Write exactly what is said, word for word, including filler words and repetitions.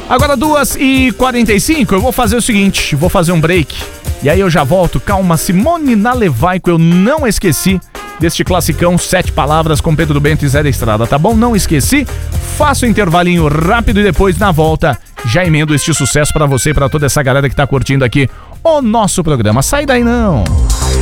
Agora duas e quarenta e cinco, eu vou fazer o seguinte, vou fazer um break. E aí eu já volto. Calma, Simone Nalevaico, eu não esqueci deste classicão Sete Palavras com Pedro Bento e Zé da Estrada, tá bom? Não esqueci. Faço um intervalinho rápido e depois, na volta, já emendo este sucesso pra você e pra toda essa galera que tá curtindo aqui o nosso programa. Sai daí não!